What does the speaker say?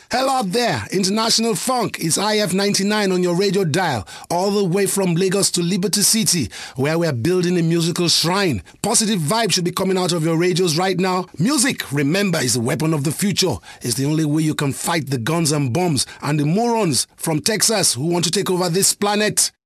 Hello out there, International Funk. It's IF99 on your radio dial, all the way from Lagos to Liberty City, where we're building a musical shrine. Positive vibes should be coming out of your radios right now. Music, remember, is the weapon of the future. It's the only way you can fight the guns and bombs and the morons from Texas who want to take over this planet.